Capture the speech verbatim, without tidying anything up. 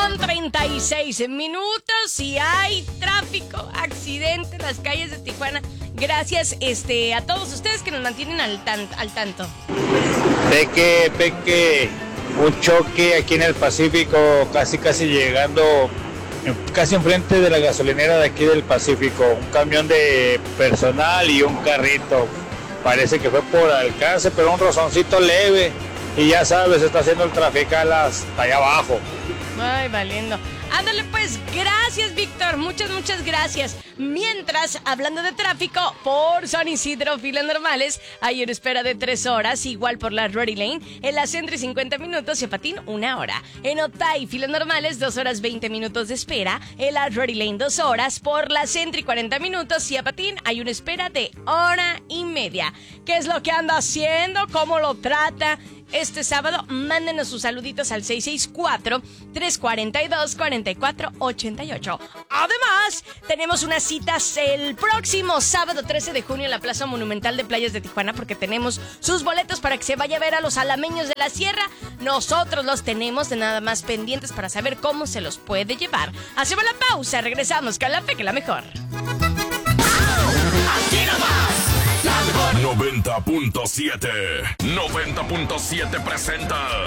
con treinta y seis minutos y hay tráfico, accidente en las calles de Tijuana. Gracias este, a todos ustedes que nos mantienen al, tan, al tanto. Peque, Peque, un choque aquí en el Pacífico, casi casi llegando, casi enfrente de la gasolinera de aquí del Pacífico. Un camión de personal y un carrito. Parece que fue por alcance, pero un rozoncito leve. Y ya sabes, está haciendo el trafical hasta allá abajo. Ay, valiendo. Ándale pues, gracias Víctor, muchas, muchas gracias. Mientras, hablando de tráfico, por San Isidro, filas normales, hay una espera de tres horas, igual por la Rory Lane, en la Sentry cincuenta minutos y a Patín una hora. En Otay, filas normales, dos horas veinte minutos de espera, en la Rory Lane dos horas, por la Sentry cuarenta minutos y a Patín hay una espera de hora y media. ¿Qué es lo que anda haciendo? ¿Cómo lo trata? Este sábado, mándenos sus saluditos al seis seis cuatro, tres cuatro dos, cuatro cuatro ocho ocho. Además, tenemos unas citas el próximo sábado trece de junio en la Plaza Monumental de Playas de Tijuana porque tenemos sus boletos para que se vaya a ver a los alameños de la Sierra. Nosotros los tenemos de nada más pendientes para saber cómo se los puede llevar. Hacemos la pausa, regresamos con la Peque la mejor. Aquí nomás, la mejor. noventa punto siete noventa punto siete presenta